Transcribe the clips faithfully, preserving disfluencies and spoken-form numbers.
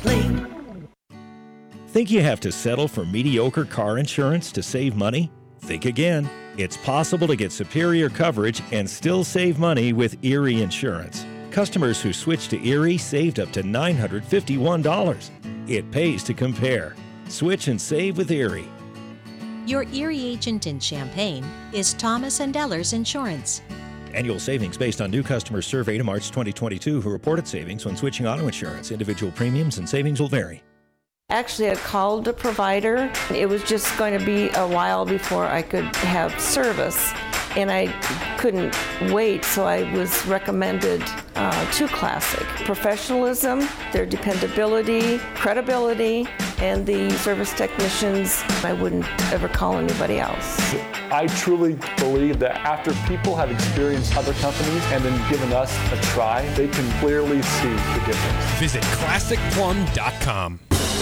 Think you have to settle for mediocre car insurance to save money? Think again. It's possible to get superior coverage and still save money with Erie Insurance. Customers who switched to Erie saved up to nine hundred fifty-one dollars. It pays to compare. Switch and save with Erie. Your Erie agent in Champaign is Thomas and Ellers Insurance. Annual savings based on new customers surveyed in March twenty twenty-two who reported savings when switching auto insurance. Individual premiums and savings will vary. Actually, I called the provider. It was just going to be a while before I could have service, and I couldn't wait, so I was recommended uh, to Classic. Professionalism, their dependability, credibility, and the service technicians, I wouldn't ever call anybody else. I truly believe that after people have experienced other companies and then given us a try, they can clearly see the difference. Visit classic plum dot com.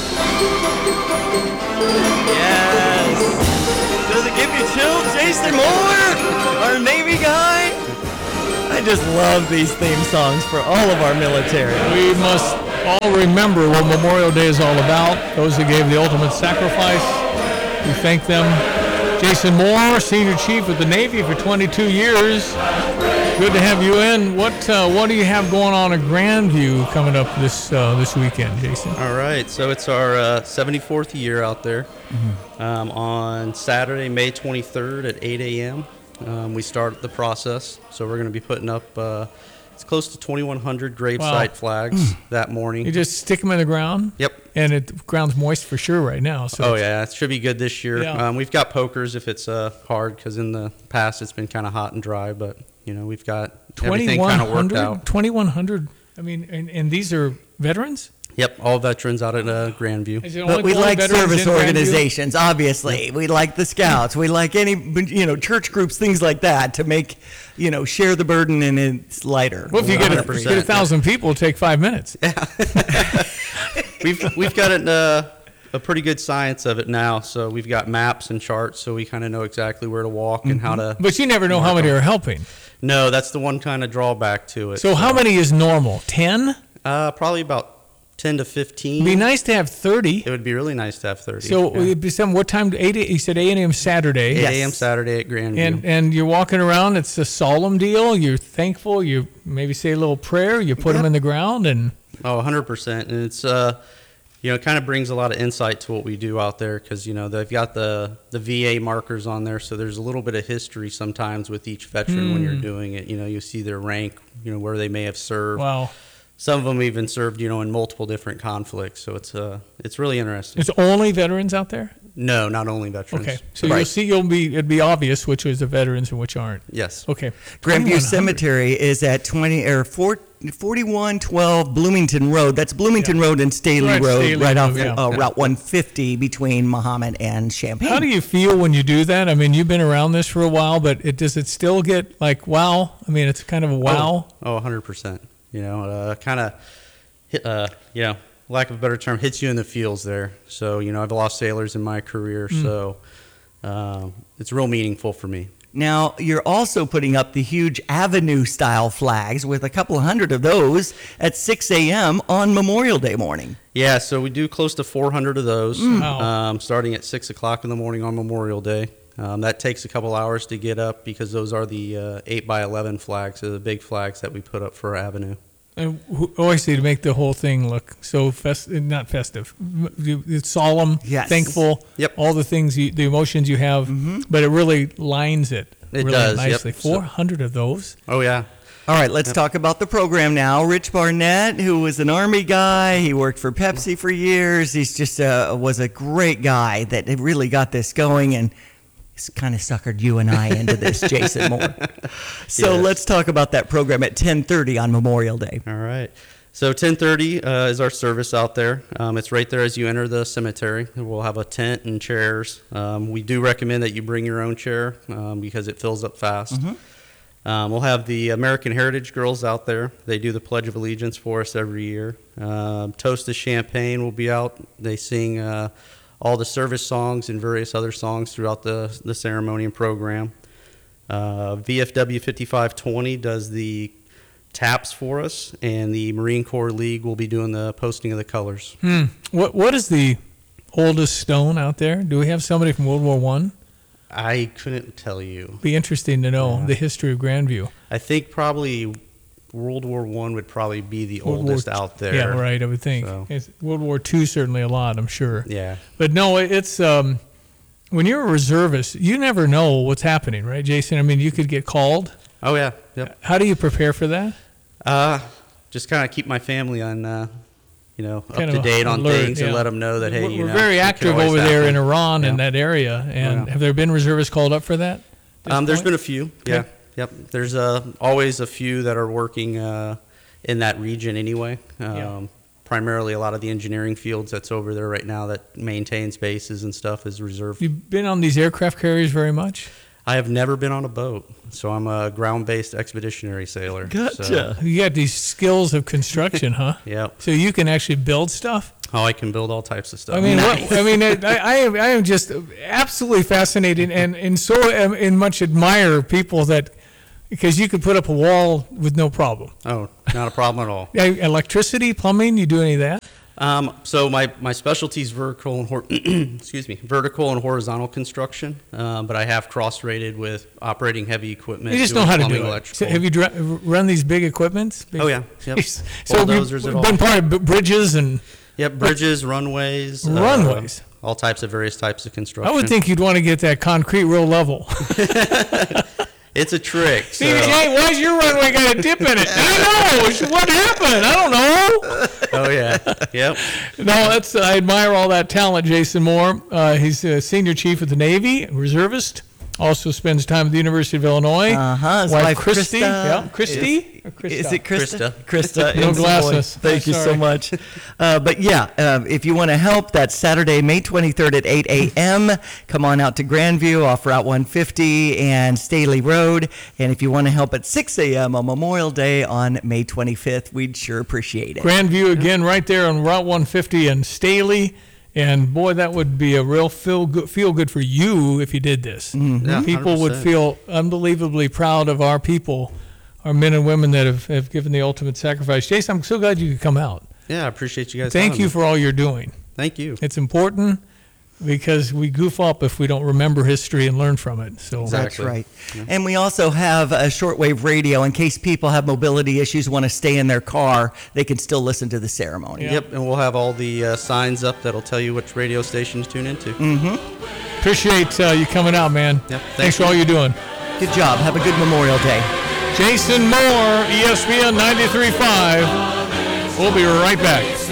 Yes! Does it give you chills? Jason Moore, our Navy guy. I just love these theme songs for all of our military. We must all remember what Memorial Day is all about. Those who gave the ultimate sacrifice. We thank them. Jason Moore, Senior Chief of the Navy for twenty-two years. Good to have you in. What uh, what do you have going on at Grandview coming up this uh, this weekend, Jason? All right, so it's our uh, seventy-fourth year out there. Mm-hmm. Um, on Saturday, May twenty-third at eight a.m. Um, we start the process. So we're going to be putting up uh, it's close to twenty-one hundred gravesite wow. flags that morning. You just stick them in the ground? Yep. And it, the ground's moist for sure right now. So oh, yeah, it should be good this year. Yeah. Um, we've got pokers if it's uh, hard, because in the past it's been kind of hot and dry, but you know, we've got everything kind of worked out. twenty-one hundred? I mean, and, and these are veterans? Yep, all veterans out at uh, Grandview. But we like service organizations, obviously. We like the Scouts. We like any, you know, church groups, things like that, to make, you know, share the burden and it's lighter. Well, if you get a, get a thousand people, it'll take five minutes. Yeah. we've we've got it, uh, a pretty good science of it now. So we've got maps and charts, so we kind of know exactly where to walk and mm-hmm. how to. But you never know how many are helping. No, that's the one kind of drawback to it. So, so. how many is normal? ten? Uh, probably about ten to fifteen. It'd be nice to have thirty. It would be really nice to have thirty. So yeah. it'd be some, what time? eight, you said eight a.m. Saturday. eight a.m. Saturday at Grandview. And and you're walking around. It's a solemn deal. You're thankful. You maybe say a little prayer. You put yep. them in the ground and. Oh, one hundred percent. And it's uh, you know, it kind of brings a lot of insight to what we do out there, because you know they've got the the V A markers on there, so there's a little bit of history sometimes with each veteran mm. when you're doing it. You know, you see their rank, you know, where they may have served. Wow. Some of them even served, you know, in multiple different conflicts. So it's uh, it's really interesting. It's only veterans out there? No, not only veterans. Okay, so right. you'll see, you'll be it'd be obvious which is the veterans and which aren't. Yes. Okay. Grandview Cemetery is at twenty or four, forty-one twelve Bloomington Road. That's Bloomington yeah. Road and Staley right, Road, Staley right off yeah. uh, yeah. Route one fifty between Mahomet and Champaign. How do you feel when you do that? I mean, you've been around this for a while, but it does it still get like wow? I mean, it's kind of a wow. Oh, oh one hundred percent. You know, uh, kind of. Uh, you know, lack of a better term, hits you in the feels there. So, you know, I've lost sailors in my career, mm. so um, it's real meaningful for me. Now, you're also putting up the huge Avenue-style flags with a couple hundred of those at six a.m. on Memorial Day morning. Yeah, so we do close to four hundred of those, mm. um, starting at six o'clock in the morning on Memorial Day. Um, that takes a couple hours to get up, because those are the uh, eight by eleven flags, so the big flags that we put up for Avenue. And obviously to make the whole thing look so fest, not festive, it's solemn, yes. thankful, yep. all the things, you, the emotions you have, mm-hmm. but it really lines it, it really does, nicely. Yep. four hundred of those. Oh, yeah. All right, let's yep. talk about the program now. Rich Barnett, who was an Army guy, he worked for Pepsi for years. He's just uh, was a great guy that really got this going, and kind of suckered you and I into this, Jason Moore. So yes. let's talk about that program at ten thirty on Memorial Day. All right. So ten thirty uh, is our service out there. Um, it's right there as you enter the cemetery. We'll have a tent and chairs. Um, we do recommend that you bring your own chair um, because it fills up fast. Mm-hmm. Um, we'll have the American Heritage Girls out there. They do the Pledge of Allegiance for us every year. Um, Toast to Champaign will be out. They sing uh, all the service songs and various other songs throughout the, the ceremony and program. Uh, V F W fifty-five twenty does the taps for us, and the Marine Corps League will be doing the posting of the colors. Hmm. What What is the oldest stone out there? Do we have somebody from World War One? I couldn't tell you. Be interesting to know Yeah. the history of Grandview. I think probably World War One would probably be the World War oldest Two- out there. Yeah, right. I would think So- It's World War Two certainly a lot. I'm sure. Yeah. But no, it's um, when you're a reservist, you never know what's happening, right, Jason? I mean, you could get called. Oh yeah. Yep. How do you prepare for that? Uh, just kind of keep my family on, uh, you know, up Kind to of date on alert, things yeah. and let them know that hey, we're, you we're know, very it can active always over there happen. in Iran and Yeah. that area. And yeah. have there been reservists called up for that? this Um, there's point? been a few. Yeah. Okay. Yep. There's uh, always a few that are working uh, in that region anyway. Um, Yeah. Primarily, a lot of the engineering fields that's over there right now that maintains bases and stuff is reserved. You've been on these aircraft carriers very much? I have never been on a boat, so I'm a ground-based expeditionary sailor. Gotcha. So, You got these skills of construction, huh? yep. So you can actually build stuff? Oh, I can build all types of stuff. I mean, what, I mean, I, I am, I am just absolutely fascinated and, and so um, and much admire people that, because you could put up a wall with no problem. Oh, not a problem at all. Uh, Electricity, plumbing, you do any of that? Um, so my, my specialty is vertical and hor- excuse me, vertical and horizontal construction, um, but I have cross-rated with operating heavy equipment. You just doing know how to plumbing, do it. So electrical. have you dra- run these big equipments? Big- Oh, yeah. Yep. Jeez. So Bulldozers you've and all. been part of b- bridges and Yep, bridges, runways. uh, Runways. all types of various types of construction. I would think you'd want to get that concrete real level. it's a trick. So. C J, why's your runway got a dip in it? I don't know. What happened? I don't know. Oh, yeah. Yep. No, that's I admire all that talent, Jason Moore. Uh, he's a senior chief of the Navy, reservist. Also spends time at the University of Illinois. Uh-huh. His Wife, wife, Christy. Krista, Yeah, Christy. Is, Or Krista? is it Krista? Krista. Krista. No in Savoy. glasses. Thank I'm you so sorry. much. Uh, but yeah, uh, if you want to help, that's Saturday, May twenty-third at eight a.m. Come on out to Grandview off Route one fifty and Staley Road. And if you want to help at six a.m. on Memorial Day on May twenty-fifth, we'd sure appreciate it. Grandview again, right there on Route one fifty and Staley. And boy, that would be a real feel good, feel good for you if you did this. Yeah, People would one hundred percent. feel unbelievably proud of our people, our men and women that have, have given the ultimate sacrifice. Jason, I'm so glad you could come out. Yeah, I appreciate you guys. Thank having you me. for all you're doing. Thank you. It's important because we goof up if we don't remember history and learn from it. So Exactly. That's right. And we also have a shortwave radio in case people have mobility issues, want to stay in their car, they can still listen to the ceremony. Yeah. Yep, and we'll have all the uh, signs up that'll tell you which radio station to tune into. appreciate uh, you coming out, man. Yep, Thanks thank for you. all you're doing. Good job. Have a good Memorial Day. Jason Moore, E S P N ninety-three point five. We'll be right back.